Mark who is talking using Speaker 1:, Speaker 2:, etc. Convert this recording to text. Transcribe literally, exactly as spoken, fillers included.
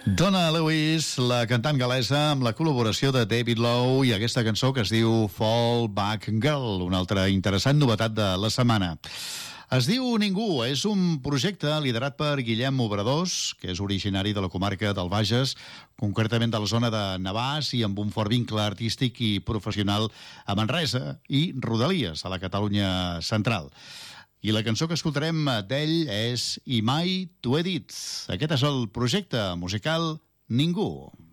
Speaker 1: Donna Lewis, la cantant galesa, amb la col·laboració de David Lowe i aquesta cançó que es diu Fall Back Girl, una altra interessant novetat de la setmana. Es diu Ningú, és un projecte liderat per Guillem Obradors, que és originari de la comarca del Bages, concretament de la zona de Navàs i amb un fort vincle artístic i professional a Manresa i Rodalies, a la Catalunya central. I la cançó que escoltarem d'ell és I mai t'ho he dit. Aquest és el projecte musical Ningú.